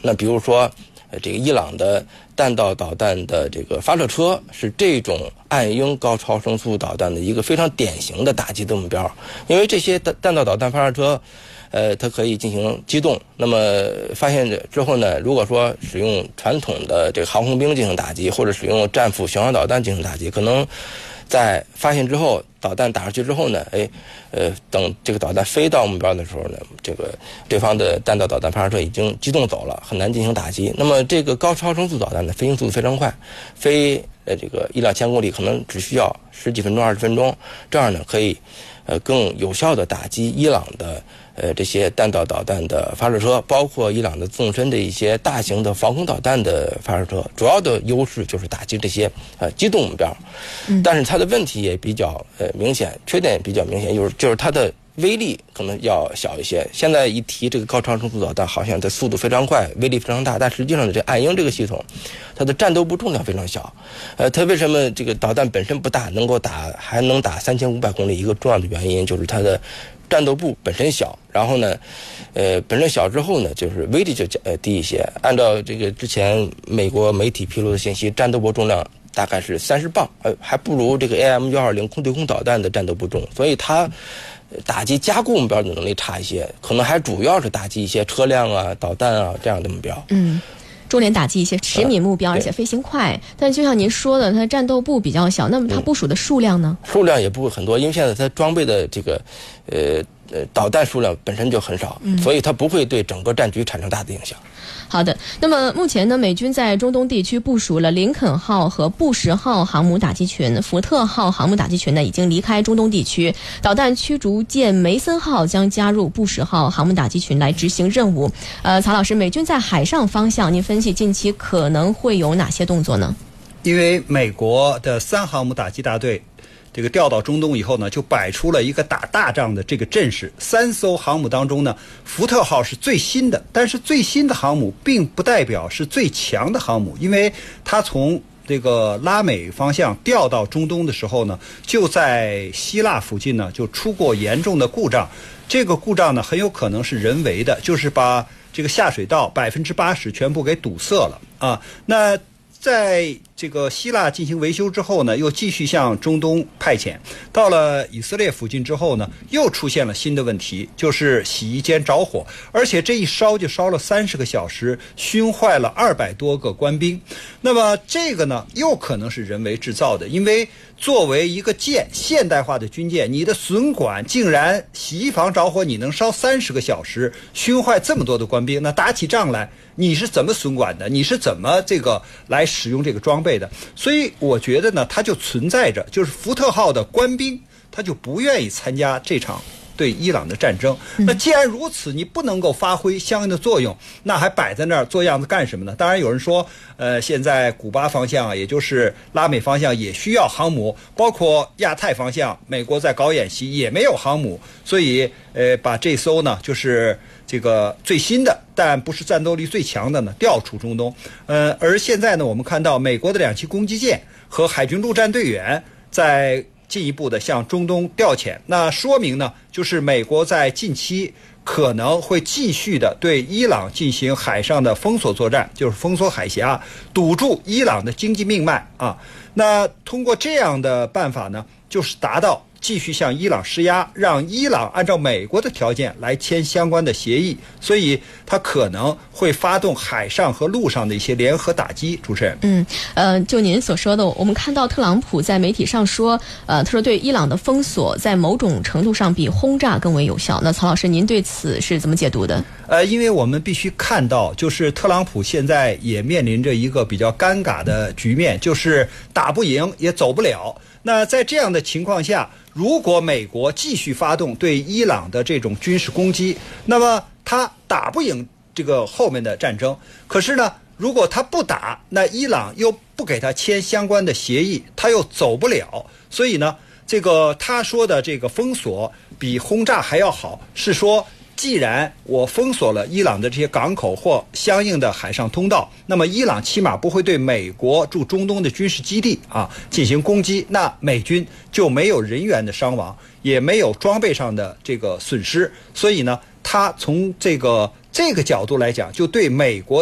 那比如说这个伊朗的弹道导弹的这个发射车是这种暗鹰高超声速导弹的一个非常典型的打击的目标，因为这些弹道导弹发射车它可以进行机动，那么发现之后呢，如果说使用传统的这个航空兵进行打击，或者使用战斧巡航导弹进行打击，可能在发现之后，导弹打上去之后呢，等这个导弹飞到目标的时候呢，这个对方的弹道导弹发射车已经机动走了，很难进行打击。那么这个高超声速导弹的飞行速度非常快，飞这个1-2000公里可能只需要10几分钟、20分钟，这样呢可以更有效地打击伊朗的这些弹道导弹的发射车，包括伊朗的纵深的一些大型的防空导弹的发射车，主要的优势就是打击这些机动目标。但是它的问题也比较明显，缺点也比较明显，就是它的威力可能要小一些。现在一提这个高超声速导弹，好像它速度非常快，威力非常大，但实际上呢，这暗鹰这个系统，它的战斗部重量非常小。它为什么这个导弹本身不大，还能打3500公里？一个重要的原因就是它的战斗部本身小，然后呢，本身小之后呢，就是威力就低一些。按照这个之前美国媒体披露的信息，战斗部重量大概是30磅，还不如这个 AM-120空对空导弹的战斗部重，所以它打击加固目标的能力差一些，可能还主要是打击一些车辆啊、导弹啊这样的目标。 重点打击一些实民目标，而且飞行快。但就像您说的，它战斗部比较小，那么它部署的数量呢？ 数量也不会很多，因为现在它装备的这个导弹数量本身就很少，所以它不会对整个战局产生大的影响。 好的，那么目前呢，美军在中东地区部署了林肯号和布什号航母打击群，福特号航母打击群呢已经离开中东地区，导弹驱逐舰梅森号将加入布什号航母打击群来执行任务。曹老师，美军在海上方向，您分析近期可能会有哪些动作呢？ 因为美国的3航母打击大队这个调到中东以后呢，就摆出了一个打大仗的这个阵势。3艘航母当中呢，福特号是最新的，但是最新的航母并不代表是最强的航母，因为它从这个拉美方向调到中东的时候呢，就在希腊附近呢就出过严重的故障。这个故障呢很有可能是人为的，就是把这个下水道80%全部给堵塞了啊。那在这个希腊进行维修之后呢，又继续向中东派遣，到了以色列附近之后呢，又出现了新的问题，就是洗衣间着火，而且这一烧就烧了30个小时，熏坏了200多个官兵。那么这个呢，又可能是人为制造的，因为作为一个现代化的军舰，你的损管竟然洗衣房着火，你能烧30个小时，熏坏这么多的官兵，那打起仗来你是怎么损管的？你是怎么这个来使用这个装备的？所以我觉得呢，它就存在着，就是福特号的官兵他就不愿意参加这场对伊朗的战争。那既然如此，你不能够发挥相应的作用，那还摆在那儿做样子干什么呢？当然有人说，现在古巴方向，也就是拉美方向也需要航母，包括亚太方向，美国在搞演习也没有航母，所以把这艘呢就是这个最新的但不是战斗力最强的呢调出中东。而现在呢，我们看到美国的2栖攻击舰和海军陆战队员在进一步的向中东调遣，那说明呢，就是美国在近期可能会继续的对伊朗进行海上的封锁作战，就是封锁海峡，堵住伊朗的经济命脉啊。那通过这样的办法呢，就是达到继续向伊朗施压，让伊朗按照美国的条件来签相关的协议，所以他可能会发动海上和陆上的一些联合打击。主持人， 就您所说的，我们看到特朗普在媒体上说，他说对伊朗的封锁在某种程度上比轰炸更为有效。那曹老师，您对此是怎么解读的？ 因为我们必须看到，就是特朗普现在也面临着一个比较尴尬的局面，就是打不赢也走不了。那在这样的情况下，如果美国继续发动对伊朗的这种军事攻击，那么他打不赢这个后面的战争。可是呢，如果他不打，那伊朗又不给他签相关的协议，他又走不了。所以呢，这个他说的这个封锁比轰炸还要好，是说既然我封锁了伊朗的这些港口或相应的海上通道，那么伊朗起码不会对美国驻中东的军事基地进行攻击，那美军就没有人员的伤亡，也没有装备上的这个损失。所以呢，他从这个角度来讲，就对美国